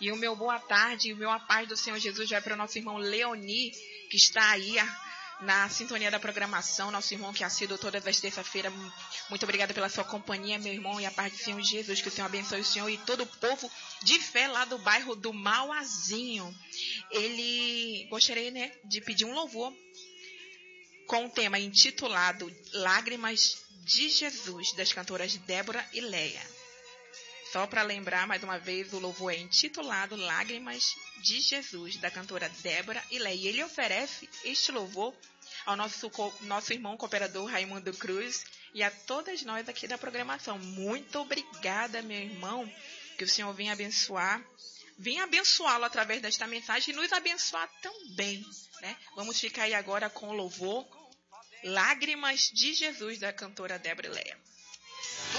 E o meu boa tarde e o meu a paz do Senhor Jesus vai para o nosso irmão Leoni, que está aí na sintonia da programação, nosso irmão que assiste todas as terças-feiras. Muito obrigada pela sua companhia, meu irmão, e a paz do Senhor Jesus, que o Senhor abençoe o Senhor e todo o povo de fé lá do bairro do Mauazinho. Ele gostaria, de pedir um louvor com o tema intitulado Lágrimas de Jesus, das cantoras Débora e Leia. Só para lembrar, mais uma vez, o louvor é intitulado Lágrimas de Jesus, da cantora Débora e Leia. E ele oferece este louvor ao nosso irmão cooperador Raimundo Cruz e a todas nós aqui da programação. Muito obrigada, meu irmão, que o Senhor venha abençoá-lo através desta mensagem e nos abençoar também, né? Vamos ficar aí agora com o louvor Lágrimas de Jesus, da cantora Débora e Leia.